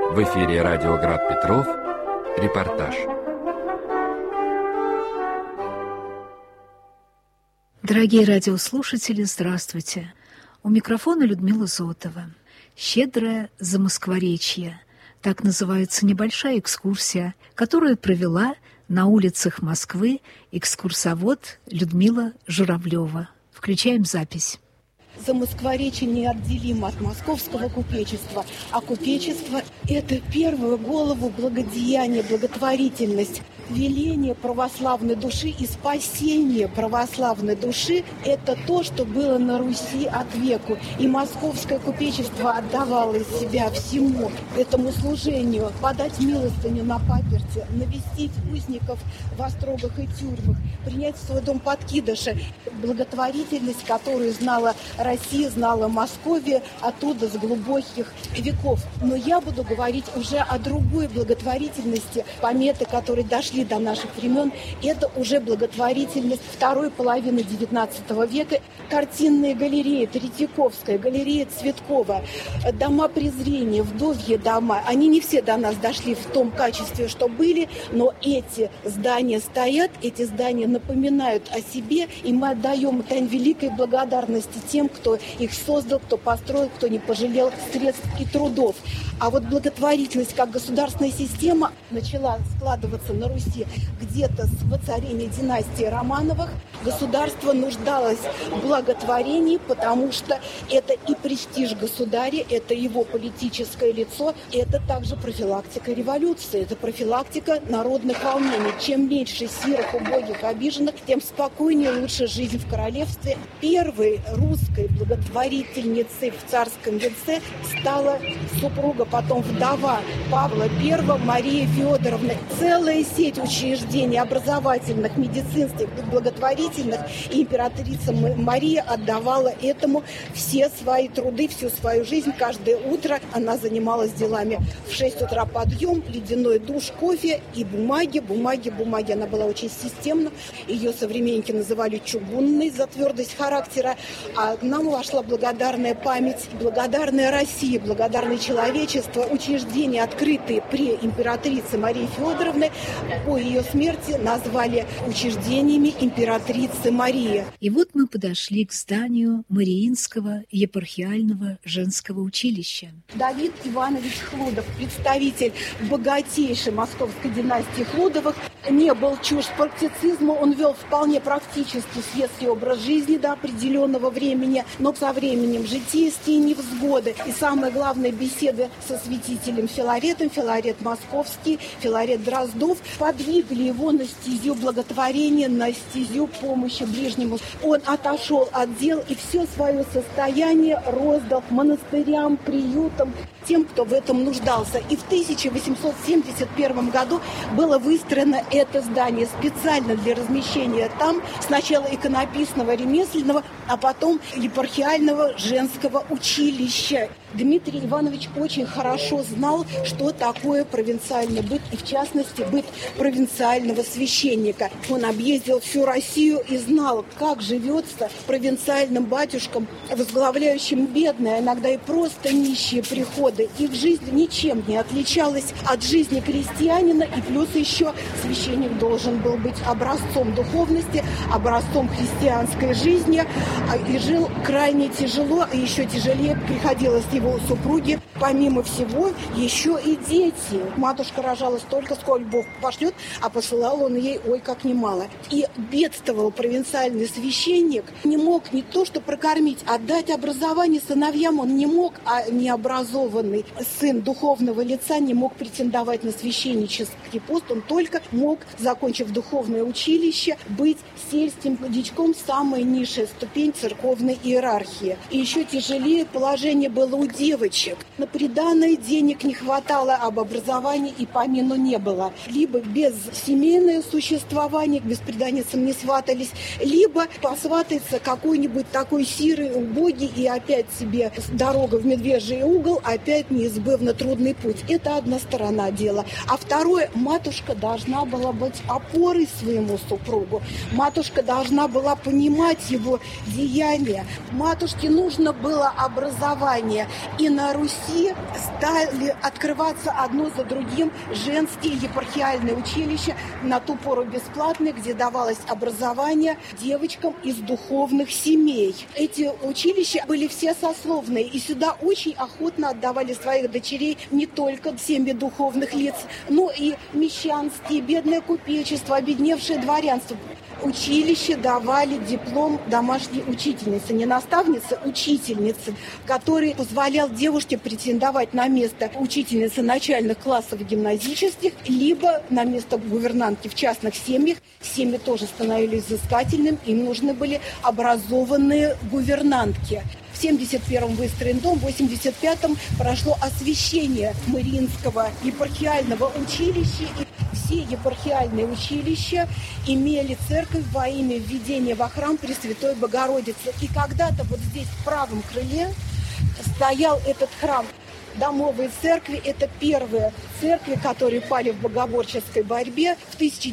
В эфире радио Град Петров. Репортаж. Дорогие радиослушатели, здравствуйте. У микрофона Людмила Зотова. «Щедрое Замоскворечье» – так называется небольшая экскурсия, которую провела на улицах Москвы экскурсовод Людмила Журавлева. Включаем запись. Замоскворечье неотделимо от московского купечества, а купечество – это первую голову благодеяния, благотворительность, веление православной души и спасение православной души – это то, что было на Руси от веку. И московское купечество отдавало из себя всему этому служению, подать милостыню на паперти, навестить узников в острогах и тюрьмах, принять в свой дом подкидыша. Благотворительность, которую знала Россия, знала Московия оттуда с глубоких веков. Но я буду говорить уже о другой благотворительности. Пометы, которые дошли до наших времен, это уже благотворительность второй половины XIX века. Картинные галереи, Третьяковская, галерея Цветкова, дома презрения, вдовьи дома. Они не все до нас дошли в том качестве, что были, но эти здания стоят, эти здания напоминают о себе, и мы отдаем дань великой благодарности тем, кто их создал, кто построил, кто не пожалел средств и трудов. А вот благотворительность как государственная система начала складываться на Руси где-то с воцарения династии Романовых. Государство нуждалось в благотворении, потому что это и престиж государя, это его политическое лицо, это также профилактика революции, это профилактика народных волнений. Чем меньше сирых, убогих, обиженных, тем спокойнее и лучше жизнь в королевстве. Первой русской благотворительницей в царском венце стала супруга, потом вдова Павла I, Мария Федоровна. Целая сеть учреждений образовательных, медицинских, благотворительных, и императрица Мария отдавала этому все свои труды, всю свою жизнь. Каждое утро она занималась делами. В 6 утра подъем, ледяной душ, кофе и бумаги. Она была очень системна. Ее современники называли чугунной за твердость характера. А к нам вошла благодарная память, благодарная Россия, благодарное человечество. Учреждения, открытые при императрице Марии Федоровны, по ее смерти назвали учреждениями императрицы Марии. И вот мы подошли к зданию Мариинского епархиального женского училища. Давид Иванович Хлудов, представитель богатейшей московской династии Хлудовых, не был чужд практицизму, он вел вполне практически светский образ жизни до определенного времени, но со временем житейские невзгоды и, самое главное, беседы со святителем Филаретом, Филарет Московский, Филарет Дроздов, подвигли его на стезю благотворения, на стезю помощи ближнему. Он отошел от дел и все свое состояние роздал монастырям, приютам, тем, кто в этом нуждался. И в 1871 году было выстроено это здание специально для размещения там сначала иконописного ремесленного, а потом епархиального женского училища. Дмитрий Иванович очень хорошо знал, что такое провинциальный быт, и в частности быт провинциального священника. Он объездил всю Россию и знал, как живется провинциальным батюшкам, возглавляющим бедные, иногда и просто нищие приходы. Их жизнь ничем не отличалась от жизни крестьянина, и плюс еще священник должен был быть образцом духовности, образцом христианской жизни, и жил крайне тяжело, и еще тяжелее приходилось его супруге, помимо всего, еще и дети. Матушка рожала столько, сколько Бог пошлет, а посылал он ей ой как немало. И бедствовал провинциальный священник, не мог не то что прокормить, а дать образование сыновьям он не мог, а необразованный сын духовного лица не мог претендовать на священнический пост, он только мог, закончив духовное училище, быть сельским дичком, самая низшая ступень церковной иерархии. И еще тяжелее положение было у девочек. На приданое денег не хватало, об образовании и помину не было. Либо без семейного существования, без преданницам не сватались, либо посватается какой-нибудь такой сирый, убогий, и опять себе дорога в медвежий угол, опять неизбывно трудный путь. Это одна сторона дела. А второе, матушка должна была быть опорой своему супругу. Матушка должна была понимать его деяния. Матушке нужно было образование. И на Руси России стали открываться одно за другим женские епархиальные училища, на ту пору бесплатные, где давалось образование девочкам из духовных семей. Эти училища были все сословные, и сюда очень охотно отдавали своих дочерей не только семьи духовных лиц, но и мещанские, бедное купечество, обедневшее дворянство. Училище давали диплом домашней учительницы, не наставницы, учительницы, который позволял девушке претендовать на место учительницы начальных классов гимназических, либо на место гувернантки в частных семьях. Семьи тоже становились взыскательными, им нужны были образованные гувернантки. В 1971-м выстроен дом, в 1985-м прошло освящение Мариинского епархиального училища. И все епархиальные училища имели церковь во имя введения во храм Пресвятой Богородицы. И когда-то вот здесь, в правом крыле, стоял этот храм. Домовые церкви – это первые церкви, которые пали в богоборческой борьбе. В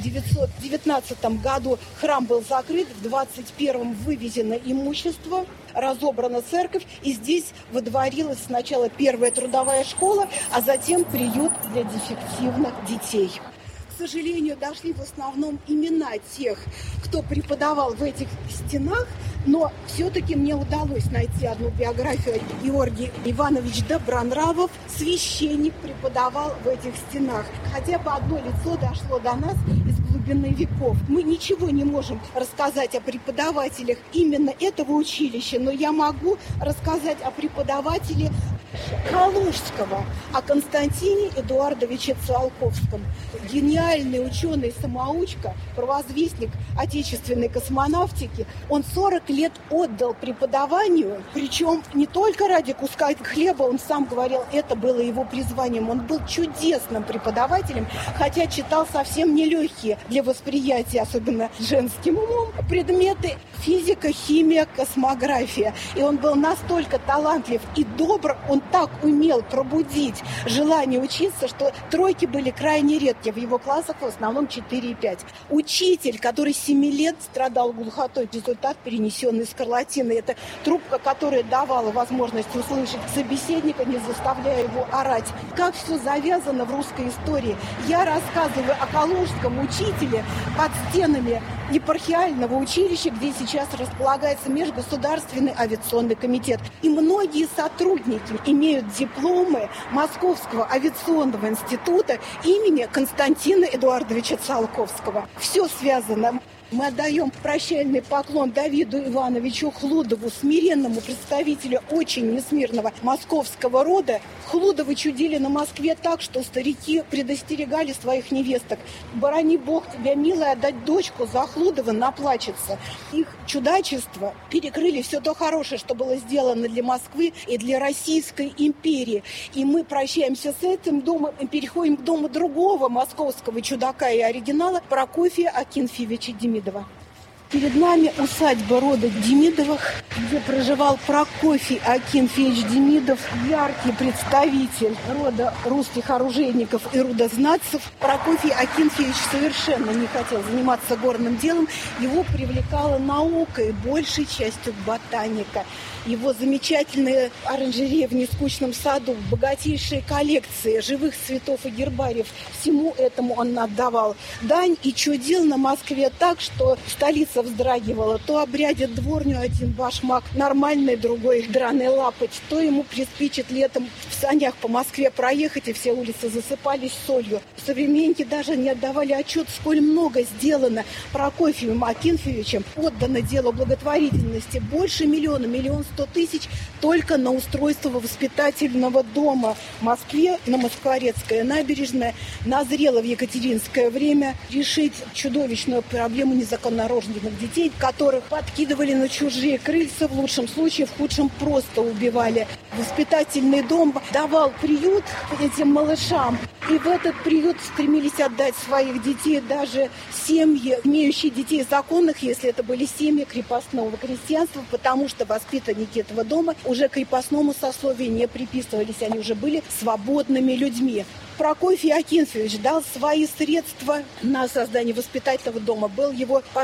1919 году храм был закрыт, в 1921 вывезено имущество, разобрана церковь, и здесь водворилась сначала первая трудовая школа, а затем приют для дефективных детей. К сожалению, дошли в основном имена тех, кто преподавал в этих стенах, но все-таки мне удалось найти одну биографию. Георгий Иванович Добронравов, священник, преподавал в этих стенах. Хотя бы одно лицо дошло до нас из глубины веков. Мы ничего не можем рассказать о преподавателях именно этого училища, но я могу рассказать о преподавателе Калужского, о Константине Эдуардовиче Циолковском. Гениальный ученый-самоучка, провозвестник отечественной космонавтики. Он 40 лет отдал преподаванию, причем не только ради куска хлеба, он сам говорил, это было его призванием. Он был чудесным преподавателем, хотя читал совсем нелегкие для восприятия, особенно женским умом, предметы физика, химия, космография. И он был настолько талантлив и добр, он так умел пробудить желание учиться, что тройки были крайне редки. В его классах в основном 4 и 5. Учитель, который 7 лет страдал глухотой, результат перенесенной скарлатины. Это трубка, которая давала возможность услышать собеседника, не заставляя его орать. Как все завязано в русской истории. Я рассказываю о калужском учителе под стенами епархиального училища, где сейчас располагается Межгосударственный авиационный комитет. И многие сотрудники имеют дипломы Московского авиационного института имени Константина Эдуардовича Циолковского. Все связано. Мы отдаем прощальный поклон Давиду Ивановичу Хлудову, смиренному представителю очень несмирного московского рода. Хлудовы чудили на Москве так, что старики предостерегали своих невесток. «Борони Бог тебя, милая, отдать дочку за Хлудова наплачется». Их чудачество перекрыли все то хорошее, что было сделано для Москвы и для Российской империи. И мы прощаемся с этим домом и переходим к дому другого московского чудака и оригинала Прокофия Акинфеевича Демидова. Перед нами усадьба рода Демидовых, где проживал Прокофий Акинфеевич Демидов, яркий представитель рода русских оружейников и рудознатцев. Прокофий Акинфеевич совершенно не хотел заниматься горным делом, его привлекала наука и большей частью ботаника. Его замечательные оранжереи в нескучном саду, богатейшие коллекции живых цветов и гербариев, всему этому он отдавал дань и чудил на Москве так, что столица вздрагивала. То обрядит дворню один башмак, нормальный, другой драный лапоть, то ему приспичит летом в санях по Москве проехать, и все улицы засыпались солью. Современники даже не отдавали отчет, сколь много сделано Прокофием Акинфеевичем, отдано делу благотворительности. Больше миллиона, 1 100 000 только на устройство воспитательного дома в Москве, на Москворецкая набережная. Назрело в екатеринское время решить чудовищную проблему незаконнорожденных детей, которых подкидывали на чужие крыльца, в лучшем случае, в худшем просто убивали. Воспитательный дом давал приют этим малышам, и в этот приют стремились отдать своих детей даже семьи, имеющие детей законных, если это были семьи крепостного крестьянства, потому что воспитанники этого дома уже крепостному сословию не приписывались, они уже были свободными людьми. Прокофий Акинфеевич дал свои средства на создание воспитательного дома, был его пожизненным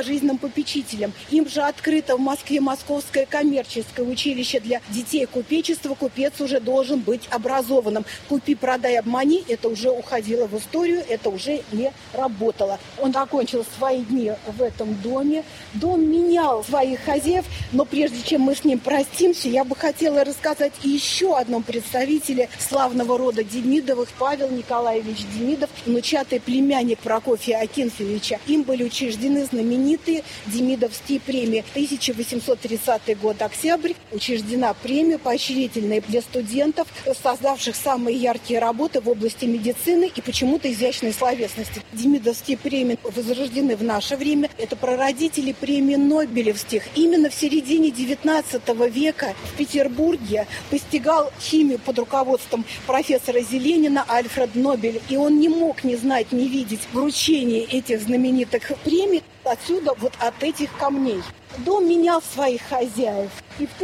попечителем. Им же открыто в Москве Московское коммерческое училище для детей купечества. Купец уже должен быть образованным. Купи, продай, обмани, это уже уходило в историю, это уже не работало. Он окончил свои дни в этом доме. Дом менял своих хозяев, но прежде чем мы с ним простимся, я бы хотела рассказать еще о одном представителе славного рода Демидовых, Павел Николаевич Демидов, внучатый племянник Прокофия Акинфеевича. Им были учреждены знаменитые Демидовские премии. 1830 год, октябрь, учреждена премия поощрительная для студентов, создавших самые яркие работы в области медицины и почему-то изящной словесности. Демидовские премии возрождены в наше время. Это прародители премий Нобелевских. Именно в середине XIX века в Петербурге постигал химию под руководством профессора Зеленина Альфред Нобель. И он не мог не знать, не видеть вручение этих знаменитых премий отсюда, вот от этих камней. Дом менял своих хозяев. И в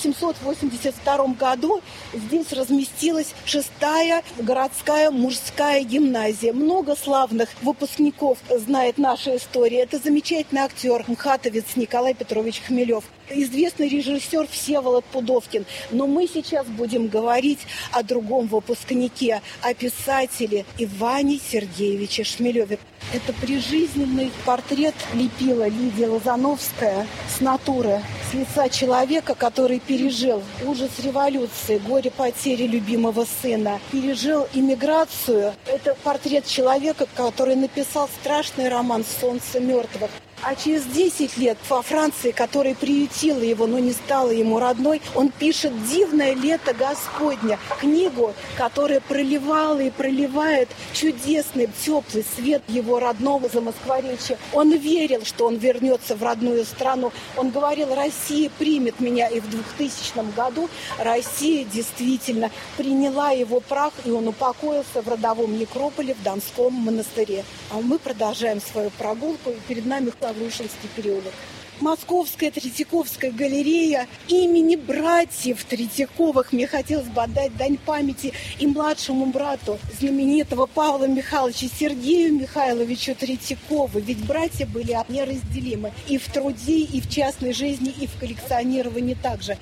1882 году здесь разместилась 6-я городская мужская гимназия. Много славных выпускников знает наша история. Это замечательный актер, мхатовец Николай Петрович Хмелев. Известный режиссер Всеволод Пудовкин. Но мы сейчас будем говорить о другом выпускнике, о писателе Иване Сергеевиче Шмелеве. Это прижизненный портрет лепила Лидия Лозановская с натуры, с лица человека, который пережил ужас революции, горе потери любимого сына, пережил эмиграцию. Это портрет человека, который написал страшный роман «Солнце мертвых». А через 10 лет во Франции, которая приютила его, но не стала ему родной, он пишет «Дивное лето Господня», книгу, которая проливала и проливает чудесный, теплый свет его родного Замоскворечья. Он верил, что он вернется в родную страну. Он говорил: «Россия примет меня». И в 2000 году Россия действительно приняла его прах, и он упокоился в родовом некрополе в Донском монастыре. А мы продолжаем свою прогулку, и перед нами Лаврушинский переулок. Московская Третьяковская галерея имени братьев Третьяковых. Мне хотелось бы отдать дань памяти и младшему брату знаменитого Павла Михайловича Сергею Михайловичу Третьякову. Ведь братья были неразделимы и в труде, и в частной жизни, и в коллекционировании также.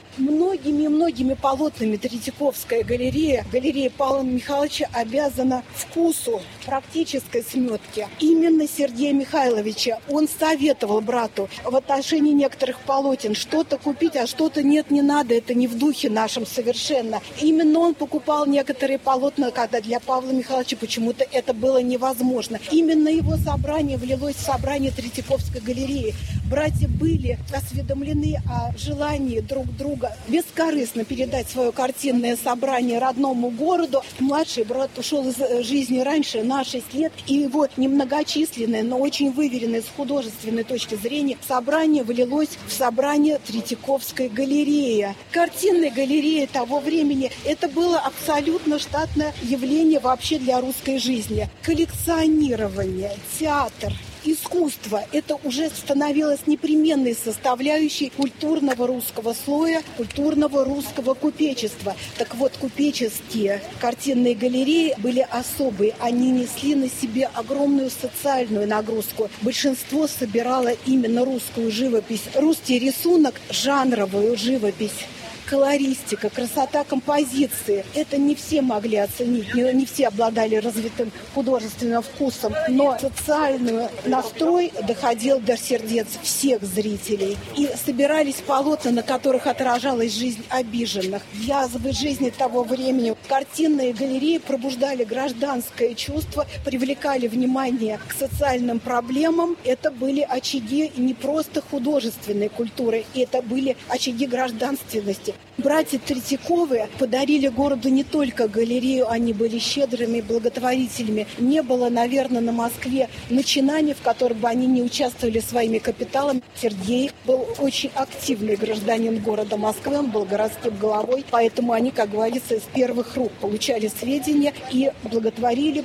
Многими полотнами Третьяковская галерея Павла Михайловича обязана вкусу практической сметки именно Сергея Михайловича. Он советовал брату в отношении некоторых полотен что-то купить, а что-то нет, не надо, это не в духе нашем совершенно. Именно он покупал некоторые полотна, когда для Павла Михайловича почему-то это было невозможно. Именно его собрание влилось в собрание Третьяковской галереи. Братья были осведомлены о желании друг друга бескорыстно передать свое картинное собрание родному городу. Младший брат ушел из жизни раньше на 6 лет, и его немногочисленное, но очень выверенное с художественной точки зрения собрание влилось в собрание Третьяковской галереи. Картинная галерея того времени – это было абсолютно штатное явление вообще для русской жизни. Коллекционирование, театр, искусство – это уже становилось непременной составляющей культурного русского слоя, культурного русского купечества. Так вот, купеческие картинные галереи были особые. Они несли на себе огромную социальную нагрузку. Большинство собирало именно русскую живопись, русский рисунок, жанровую живопись. Колористика, красота композиции. Это не все могли оценить, не все обладали развитым художественным вкусом, но социальный настрой доходил до сердец всех зрителей. И собирались полотна, на которых отражалась жизнь обиженных, язвы жизни того времени. Картинные галереи пробуждали гражданское чувство, привлекали внимание к социальным проблемам. Это были очаги не просто художественной культуры, это были очаги гражданственности. Братья Третьяковы подарили городу не только галерею, они были щедрыми благотворителями. Не было, наверное, на Москве начинаний, в которых бы они не участвовали своими капиталами. Сергей был очень активный гражданин города Москвы, он был городским головой, поэтому они, как говорится, из первых рук получали сведения и благотворили.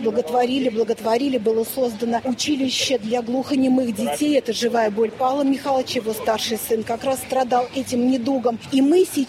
Было создано училище для глухонемых детей. Это живая боль Павла Михайловича, его старший сын как раз страдал этим недугом. И мы сейчас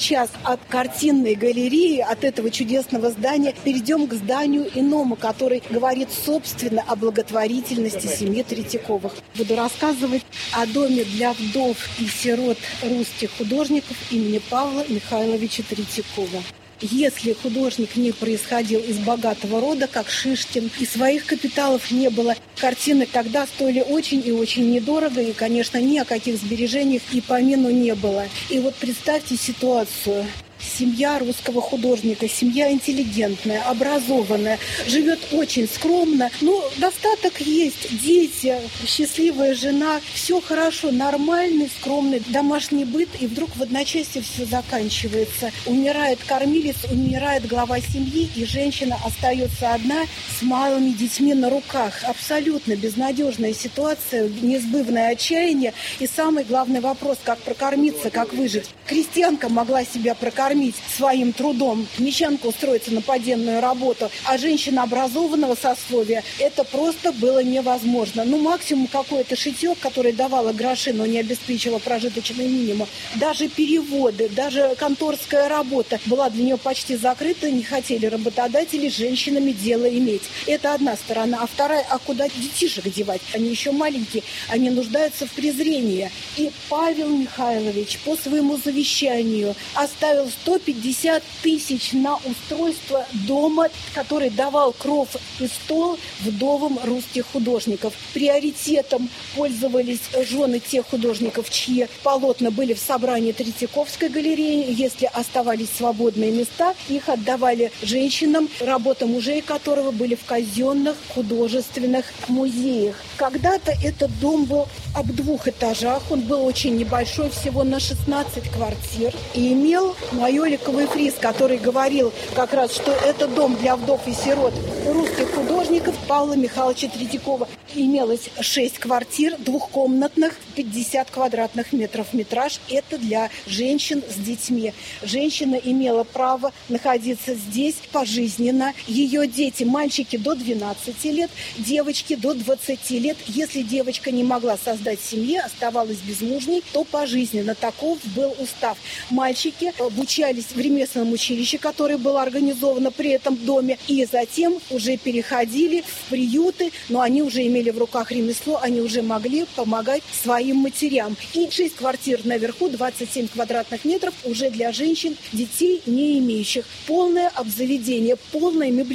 сейчас от картинной галереи, от этого чудесного здания, перейдем к зданию иному, который говорит, собственно, о благотворительности семьи Третьяковых. Буду рассказывать о доме для вдов и сирот русских художников имени Павла Михайловича Третьякова. Если художник не происходил из богатого рода, как Шишкин, и своих капиталов не было, картины тогда стоили очень и очень недорого, и, конечно, ни о каких сбережениях и помину не было. И вот представьте ситуацию. Семья русского художника, семья интеллигентная, образованная, живет очень скромно. Достаток есть, дети, счастливая жена, все хорошо, нормальный, скромный домашний быт, и вдруг в одночасье все заканчивается. Умирает кормилец, умирает глава семьи, и женщина остается одна с малыми детьми на руках. Абсолютно безнадежная ситуация, неизбывное отчаяние, и самый главный вопрос, как прокормиться, как выжить. Крестьянка могла себя прокормить своим трудом, мещанка устроиться на подземную работу, а женщина образованного сословия, это просто было невозможно. Максимум какое-то шитье, которое давало гроши, но не обеспечивало прожиточный минимум. Даже переводы, даже конторская работа была для нее почти закрыта, не хотели работодатели с женщинами дело иметь. Это одна сторона. А вторая, а куда детишек девать? Они еще маленькие, они нуждаются в презрении. И Павел Михайлович по своему завещанию оставил 150 тысяч на устройство дома, который давал кров и стол вдовам русских художников. Приоритетом пользовались жены тех художников, чьи полотна были в собрании Третьяковской галереи. Если оставались свободные места, их отдавали женщинам, работы мужей которого были в казенных художественных музеях. Когда-то этот дом был об 2 этажах, он был очень небольшой, всего на 16 квартир, и имел майоликовый фриз, который говорил как раз, что это дом для вдов и сирот русских художников Павла Михайловича Третьякова. Имелось 6 квартир, двухкомнатных, 50 квадратных метров метраж. Это для женщин с детьми. Женщина имела право находиться здесь пожизненно. Ее дети, мальчики до 12 лет, девочки до 20 лет. Если девочка не могла создать семью, оставалась безмужней, то пожизненно. Таков был устав. Мальчики обучались в ремесленном училище, которое было организовано при этом доме, и затем уже переходили в приюты, но они уже имели в руках ремесло, они уже могли помогать своим матерям. И 6 квартир наверху, 27 квадратных метров уже для женщин, детей не имеющих. Полное обзаведение, полное меблирование.